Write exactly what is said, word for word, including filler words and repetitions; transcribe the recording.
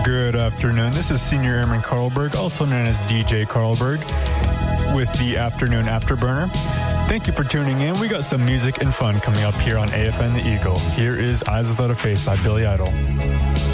Good afternoon. This is Senior Airman Carlberg, also known as D J Carlberg, with the Afternoon Afterburner. Thank you for tuning in. We got some music and fun coming up here on A F N The Eagle. Here is Eyes Without a Face by Billy Idol.